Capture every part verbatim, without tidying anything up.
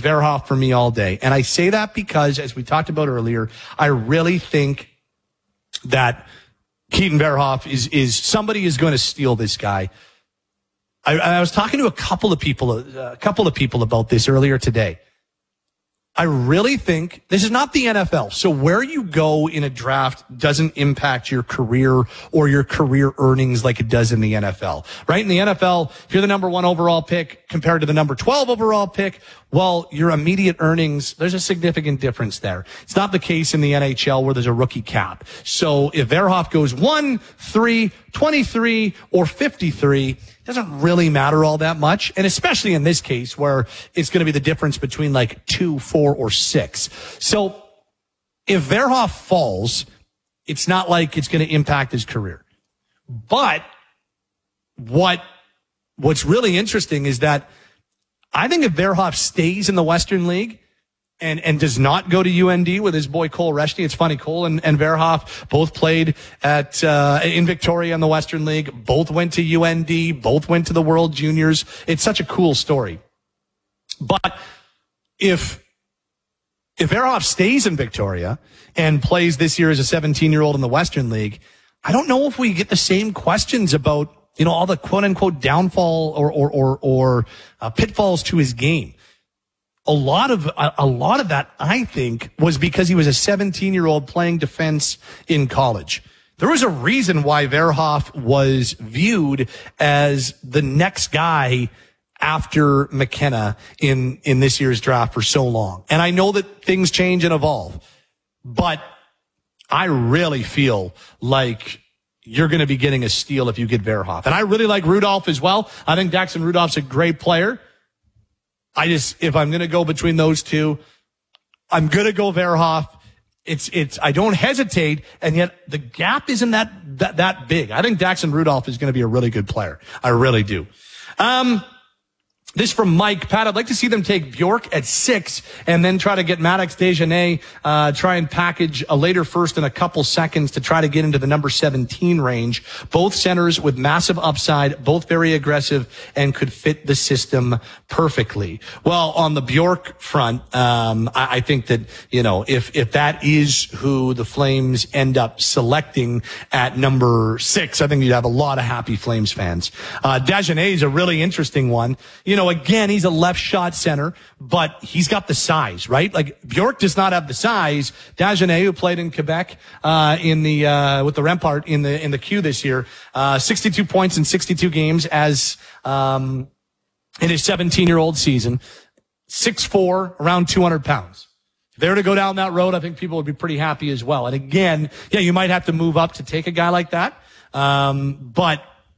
Verhoff for me all day. And I say that because, as we talked about earlier, I really think that Keaton Verhoff is, is somebody is going to steal this guy. I, I was talking to a couple of people, a couple of people about this earlier today. I really think this is not the N F L. So where you go in a draft doesn't impact your career or your career earnings like it does in the N F L, right? In the N F L, if you're the number one overall pick compared to the number twelve overall pick, well, your immediate earnings, there's a significant difference there. It's not the case in the N H L where there's a rookie cap. So if Verhoff goes one, three, twenty-three, or fifty-three, it doesn't really matter all that much. And especially in this case where it's going to be the difference between like two, four, or six. So if Verhoff falls, it's not like it's going to impact his career. But what, what's really interesting is that I think if Verhoff stays in the Western League and, and does not go to U N D with his boy Cole Reshney, it's funny, Cole and, and Verhoff both played at, uh, in Victoria in the Western League, both went to U N D, both went to the World Juniors. It's such a cool story. But if, if Verhoff stays in Victoria and plays this year as a seventeen year old in the Western League, I don't know if we get the same questions about, you know, all the quote unquote downfall or, or, or, or uh, pitfalls to his game. A lot of, a, a lot of that, I think, was because he was a seventeen year old playing defense in college. There was a reason why Verhoff was viewed as the next guy after McKenna in, in this year's draft for so long. And I know that things change and evolve, but I really feel like you're going to be getting a steal if you get Verhoff. And I really like Rudolph as well. I think Daxon Rudolph's a great player. I just, if I'm going to go between those two, I'm going to go Verhoff. It's, it's, I don't hesitate. And yet the gap isn't that, that, that big. I think Daxon Rudolph is going to be a really good player. I really do. Um, This from Mike. Pat, I'd like to see them take Bjork at six and then try to get Maddox Dejanay, uh, try and package a later first in a couple seconds to try to get into the number seventeen range. Both centers with massive upside, both very aggressive and could fit the system perfectly. Well, on the Bjork front, um, I, I think that, you know, if, if that is who the Flames end up selecting at number six, I think you'd have a lot of happy Flames fans. Uh, Dejanay is a really interesting one. You know, again, he's a left shot center, but he's got the size, right? Like Bjork does not have the size. Dejanay, who played in Quebec, uh, in the, uh, with the Rempart in the, in the Q this year, uh, sixty-two points in sixty-two games as, um, in his seventeen year old season, six four, around two hundred pounds. If they were to go down that road, I think people would be pretty happy as well. And again, yeah, you might have to move up to take a guy like that. Um, but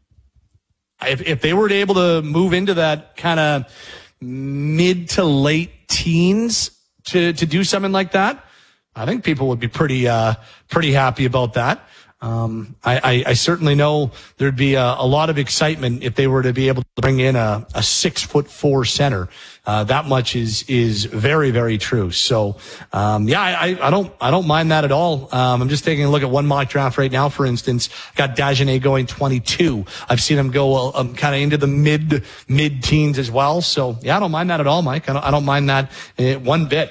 If, if they were able to move into that kind of mid to late teens to, to do something like that, I think people would be pretty, uh, pretty happy about that. Um, I, I, I certainly know there'd be a, a lot of excitement if they were to be able to bring in a, a six foot four center. Uh, that much is, is very, very true. So, um, yeah, I, I don't, I don't mind that at all. Um, I'm just taking a look at one mock draft right now, for instance. Got Dejanay going twenty-two. I've seen him go, um, kind of into the mid, mid teens as well. So yeah, I don't mind that at all, Mike. I don't, I don't mind that uh, one bit.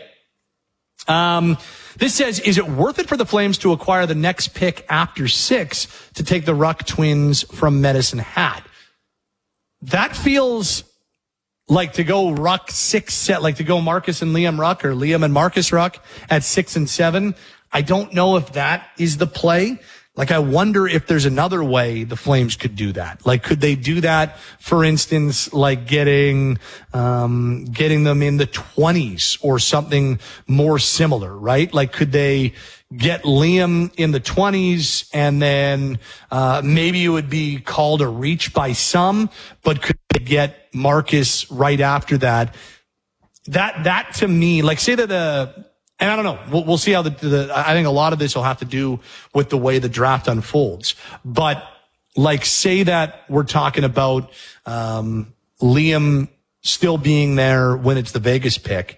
Um, this says, is it worth it for the Flames to acquire the next pick after six to take the Ruck twins from Medicine Hat? That feels like to go Ruck six, set, like to go Marcus and Liam Ruck or Liam and Marcus Ruck at six and seven. I don't know if that is the play. Like, I wonder if there's another way the Flames could do that. Like, could they do that, for instance, like getting, um, getting them in the twenties or something more similar, right? Like, could they get Liam in the twenties and then, uh, maybe it would be called a reach by some, but could they get Marcus right after that? That, that to me, like, say that the, and I don't know. We'll, we'll see how the, the, I think a lot of this will have to do with the way the draft unfolds. But like, say that we're talking about, um, Liam still being there when it's the Vegas pick.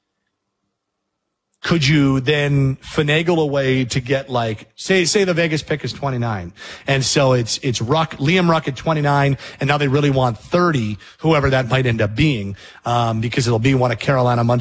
Could you then finagle a way to get like, say, say the Vegas pick is twenty-nine. And so it's, it's Ruck, Liam Ruck at twenty-nine. And now they really want thirty, whoever that might end up being, um, because it'll be one of Carolina Munch